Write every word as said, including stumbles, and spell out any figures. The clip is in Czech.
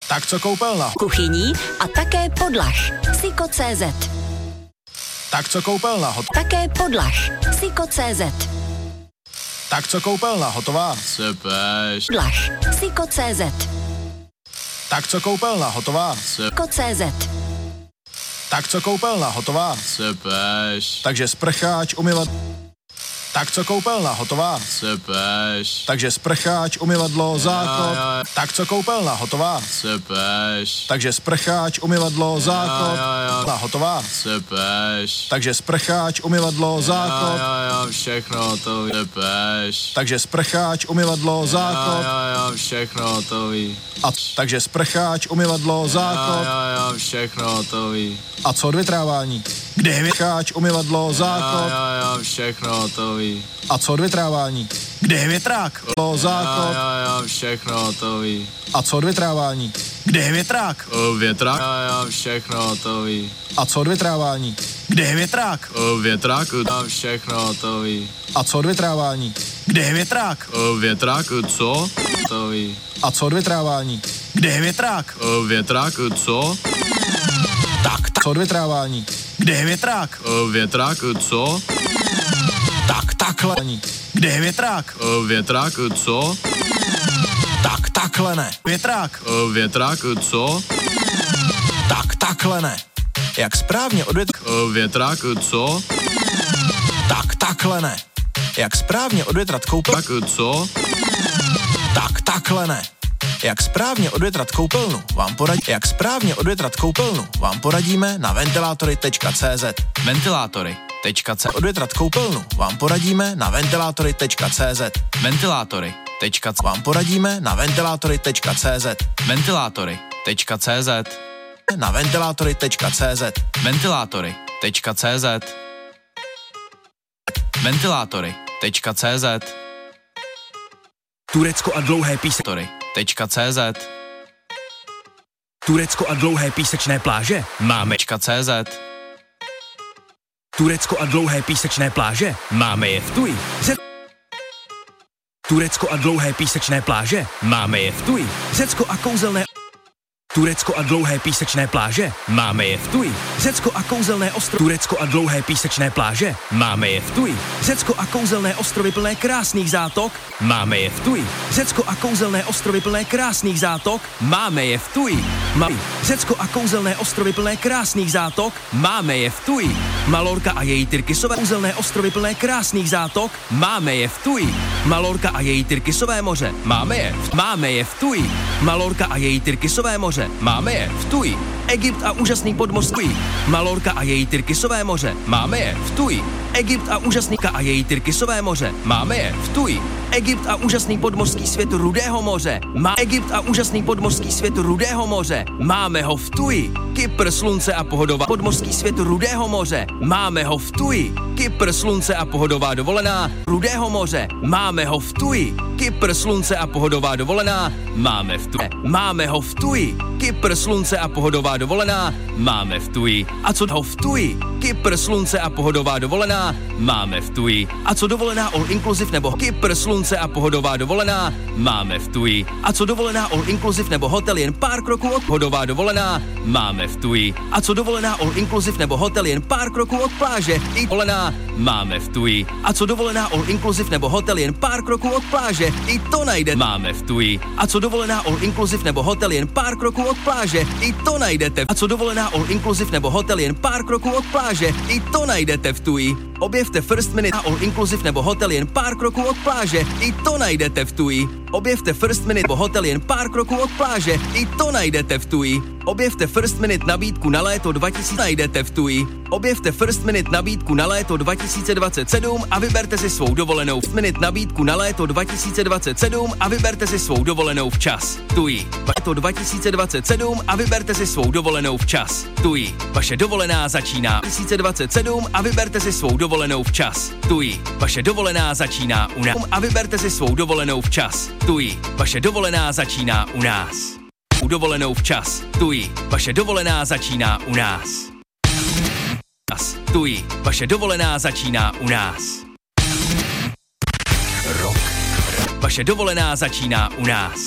Tak co koupelna? Kuchyní a také podlah. Siko tečka cé zet. Tak co koupelna? Hot... Také podlah. Siko tečka cé zet. Tak co koupelna? Hotová? Sypeš. Podlah. Siko tečka cé zet. Tak co koupelna? Hotová? Siko tečka cé zet. Tak co koupelna? Hotová? Sypeš. Takže sprcháč, umyvat... Tak co koupelna? Hotová? Sypeš. Takže sprcháč, umyvadlo, záchod. jo, jo. Tak co koupelna? Hotová? Sypeš. Takže sprcháč, umyvadlo, záchod. jo, jo. Hotová? Sypeš. Takže sprcháč, umyvadlo, záchod. Jo, jo, všechno to sypeš. Takže sprcháč, umyvadlo, záchod. Jo, jo, všechno to ví. A takže sprcháč, umyvadlo, záchod. Jo, jo, všechno to ví. A co odvětrávání? Kde je větráč, umyvadlo, záchod? Jo, jo, všechno to ví. A co odvětrávání? Kde je větrák? Jo, Záchod. jo, jo, všechno to ví. A co odvětrávání? Kde je větrák? O, větrák? Jo, jo, všechno to ví. A co odvětrávání? Kde je větrák? O, větrák? Jo, všechno to ví. A co odvětrávání? Kde je větrák? O, větrák? Co? To ví. A co odvětrávání? Kde je větrák? O, větrák? Co? Tak, tak. Co odvětrávání? Kde je větrák? O, větrák? Co? Tak, takhle. Kde je větrák? O, větrák? Co? Tak, takhle ne. Větrák. O, větrák? Co? Tak, takhle ne. Jak správně odvět... O, větrák? Co? Tak, takhle ne. Jak správně odvětrat koupel... Tak co? Tak, takhle ne. Jak správně odvětrat koupelnu, vám poradí... Jak správně odvětrat koupelnu, vám poradíme na ventilátory tečka cé zet. Ventilátory tečka cé zet. Odvětrat koupelnu, vám poradíme na ventilátory tečka cé zet. Ventilátory tečka cé zet. Vám poradíme na ventilátory tečka cé zet. Ventilátory tečka cé zet. Na ventilátory tečka cé zet. Ventilátory tečka cé zet. Ventilátory tečka cé zet. Turecko a dlouhé píse... Ventilátory tečka cé zet. Turecko a dlouhé písečné pláže? Máme. Tečka cé zet. Turecko a dlouhé písečné pláže? Máme je v Tuji. Ze... Turecko a dlouhé písečné pláže? Máme je v Tuji. Řecko a kouzelné... Turecko a dlouhé písečné pláže? Máme je v Tuji. Řecko a kouzelné ostrovy. Turecko a dlouhé písečné pláže? Máme je v Tuji. Řecko a kouzelné ostrovy plné krásných zátok? Máme je v Tuji. Řecko a kouzelné ostrovy plné krásných zátok? Máme je v Tuji. Ma... Řecko a kouzelné ostrovy plné krásných zátok? Máme je v Tuji. Malorka a její Tyrkisové kouzelné ostrovy plné krásných zátok? Máme je v Tuji. Malorka a její Tyrkisové moře? Máme je. V... Máme je v Tuji. Malorka a její Tyrkisové moře? Máme je v Tuji. Egypt a úžasný podmořský. Malorka a její Tyrkisové moře. Máme je v Tuji. Egypt a úžasný a její Tyrkisové moře. Máme je v Tuji. Egypt a úžasný podmořský svět Rudého moře. Má Egypt a úžasný podmořský svět Rudého moře. Máme ho v Tuji. Kypr, slunce a pohodová podmořský svět Rudého moře. Máme ho v Tuji. Kypr, slunce a pohodová dovolená Rudého moře. Máme ho v Tuji. Kypr, slunce a pohodová dovolená. Máme v Tuji. Máme ho v Tuji. Kypr, slunce a pohodová dovolená. Máme v Tuji. A co ho v Tuji? Kypr, slunce a pohodová dovolená. Máme v Tuji. A co dovolená all inclusive nebo Kypr, slunce a pohodová dovolená? Máme v Tuji. A co dovolená all inclusive nebo hotel jen pár kroků od pohodová dovolená? Máme v Tuji. A co dovolená all inclusive nebo hotel jen pár kroků od pláže? I dovolená. Máme v Tuji. A co dovolená all inclusive nebo hotel jen pár kroků od pláže? I to najde. Máme v Tuji. A co dovolená all inclusive nebo hotel jen pár kroků od pláže? I to najdete. A co dovolená all inclusive nebo hotel jen pár kroků od pláže? I to najdete v Tuji. Objevte First Minute all inclusive nebo hotel jen pár kroků od pláže. I to najdete v Tuji. Objevte First Minute nebo hotel jen pár kroků od pláže. I to najdete v Tuji. Objevte First Minute nabídku na léto dva tisíce najdete v Tuji. Objevte First Minute nabídku na léto dva tisíce dvacet sedm a vyberte si svou dovolenou. First Minute nabídku na léto dva tisíce dvacet sedm a vyberte si svou dovolenou včas. Tuji. Léto dva tisíce dvacet sedm a vyberte si svou dovolenou včas. Tuji. Vaše dovolená začíná dva tisíce dvacet sedm a vyberte si svou dovolenou včas. Tuji. Vaše dovolená začíná u nás a vyberte si svou dovolenou včas. Tuji. Vaše dovolená začíná u nás. U dovolenou včas. Tuji. Vaše dovolená začíná u nás. Tuji. Vaše dovolená začíná u nás. Rok. Vaše dovolená začíná u nás.